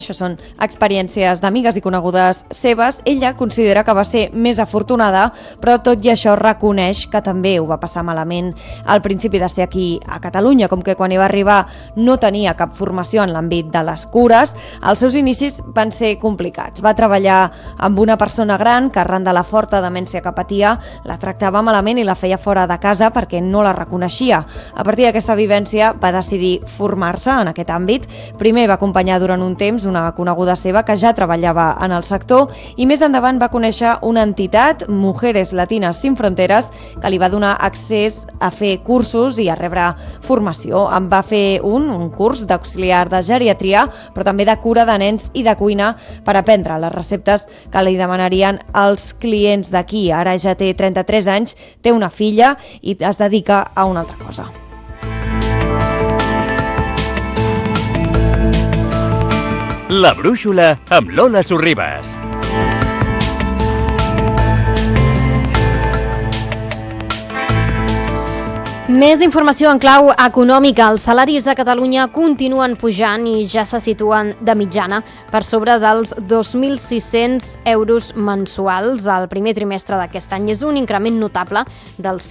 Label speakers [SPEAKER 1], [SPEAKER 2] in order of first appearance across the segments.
[SPEAKER 1] Això són experiències d'amigues i conegudes seves. Ella considera que va ser més afortunada, però tot i això reconeix que també ho va passar malament al principi de ser aquí a Catalunya, com que quan hi va arribar no tenia cap formació en l'àmbit de les cures. Els seus inicis van ser complicats. Va treballar amb una persona gran que arran de la forta demència que patia la tractava malament i la feia fora de casa perquè no la reconeixia. A partir d'aquesta vivència va decidir formar-se en aquest àmbit. Primer va acompanyar durant un temps una coneguda seva que ja treballava en el sector i més endavant va conèixer una entitat, Mujeres Latinas Sin Fronteras, que li va donar accés a fer cursos i a rebre formació. En va fer un curs d'auxiliar de geriatria, però també de cura de nens i de cuina per aprendre les receptes que li demanarien els clients d'aquí. Ara ja té 33 anys, té una filla i es dedica a una altra cosa.
[SPEAKER 2] La Brúixola amb Lola Sorribas.
[SPEAKER 3] Més informació en clau econòmica. Els salaris a Catalunya continuen pujant i ja se situen de mitjana per sobre dels 2.600 euros mensuals. El primer trimestre d'aquest any és un increment notable del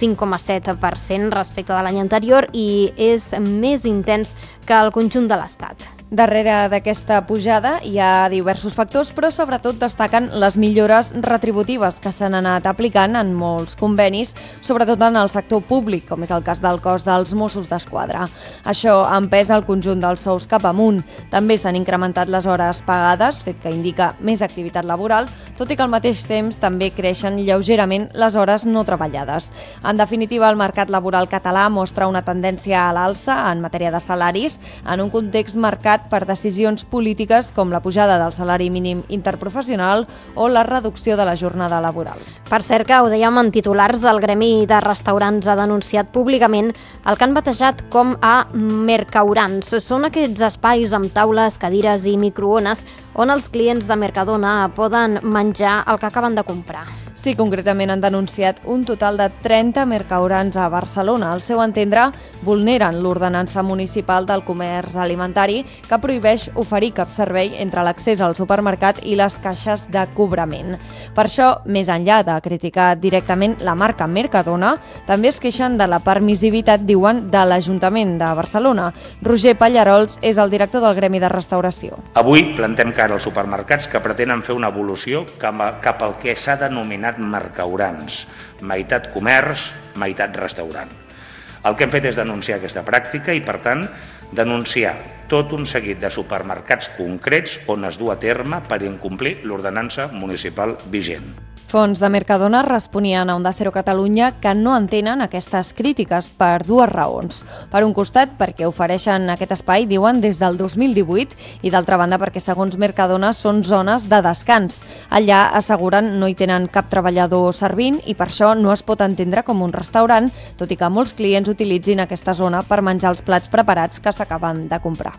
[SPEAKER 3] 5,7% respecte de l'any anterior i és més intens que el conjunt de l'Estat.
[SPEAKER 1] Darrere d'aquesta pujada hi ha diversos factors, però sobretot destaquen les millores retributives que s'han anat aplicant en molts convenis, sobretot en el sector públic, com és el cas del cos dels Mossos d'Esquadra. Això ha empès el conjunt dels sous cap amunt. També s'han incrementat les hores pagades, fet que indica més activitat laboral, tot i que al mateix temps també creixen lleugerament les hores no treballades. En definitiva, el mercat laboral català mostra una tendència a l'alça en matèria de salaris, en un context marcat per decisions polítiques com la pujada del salari mínim interprofessional o la reducció de la jornada laboral.
[SPEAKER 3] Per cert, que ho dèiem en titulars, el Gremi de Restaurants ha denunciat públicament el que han batejat com a mercaurants. Són aquests espais amb taules, cadires i microones on els clients de Mercadona poden menjar el que acaben de comprar.
[SPEAKER 1] Sí, concretament han denunciat un total de 30 mercaurants a Barcelona. Al seu entendre, vulneren l'ordenança municipal del comerç alimentari que prohibeix oferir cap servei entre l'accés al supermercat i les caixes de cobrament. Per això, més enllà de criticar directament la marca Mercadona, també es queixen de la permissivitat, diuen, de l'Ajuntament de Barcelona. Roger Pallarols és el director del Gremi de Restauració.
[SPEAKER 4] Avui plantem cara als supermercats que pretenen fer una evolució cap al que s'ha denominat mercaurants, meitat comerç, meitat restaurant. El que hem fet és denunciar aquesta pràctica i, per tant, denunciar tot un seguit de supermercats concrets on es du a terme per incomplir l'ordenança municipal vigent.
[SPEAKER 1] Fons de Mercadona responien a Onda Cero Catalunya que no entenen aquestes crítiques per dues raons. Per un costat, perquè ofereixen aquest espai, diuen, des del 2018 i d'altra banda perquè, segons Mercadona, són zones de descans. Allà, asseguren, no hi tenen cap treballador servint i per això no es pot entendre com un restaurant, tot i que molts clients utilitzin aquesta zona per menjar els plats preparats que s'acaben de comprar.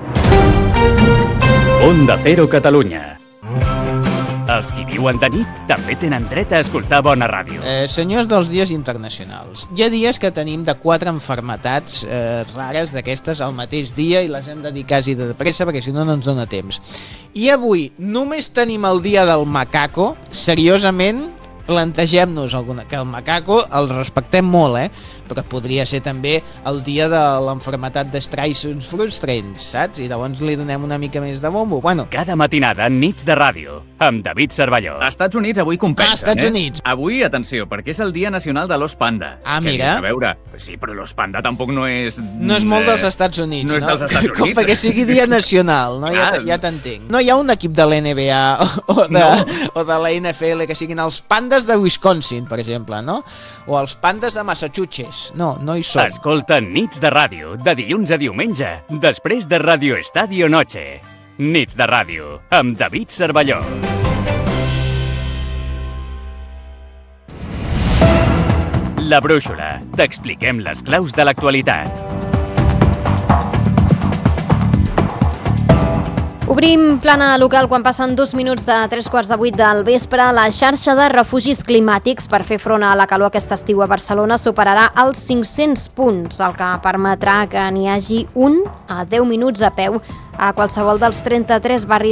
[SPEAKER 2] Onda Cero Catalunya. Els qui viuen de nit també tenen dret a escoltar bona ràdio.
[SPEAKER 5] Senyors dels dies internacionals, hi ha dies que tenim de 4 enfermetats rares d'aquestes al mateix dia i les hem de dir quasi de pressa perquè si no ens dona temps. I avui només tenim el dia del macaco. Seriosament, plantegem-nos que el macaco el respectem molt, però podria ser també el dia de l'enfermetat d'Streisons Frustrents, saps? I llavors li donem una mica més de bombo. Bueno.
[SPEAKER 2] Cada matinada, nits de ràdio, amb David Cervelló.
[SPEAKER 6] A Estats Units avui compensen,
[SPEAKER 5] Estats Units.
[SPEAKER 6] Avui, atenció, perquè és el Dia Nacional de l'Os Panda.
[SPEAKER 5] Ah, mira.
[SPEAKER 6] A veure, sí, però l'Os Panda tampoc no és...
[SPEAKER 5] No és molt dels Estats Units,
[SPEAKER 6] no? No és dels Estats Units.
[SPEAKER 5] Com perquè sigui dia nacional, no? Ja t'entenc. No hi ha un equip de l'NBA o de la NFL que siguin els pandes de Wisconsin, per exemple, no? O els pandes de Massachusetts. No hi són.
[SPEAKER 2] Escolta Nits de Ràdio, de dilluns a diumenge, després de Radio Estadio Noche. Nits de Ràdio, amb David Cervelló. La Brúixola. T'expliquem les claus de l'actualitat.
[SPEAKER 3] Obrim plana local quan passen 2 minuts de 7:45 del vespre. La xarxa de refugis climàtics per fer front a la calor aquest estiu a Barcelona superarà els 500 punts, el que permetrà que n'hi hagi un a 10 minuts a peu a qualsevol dels 33 barris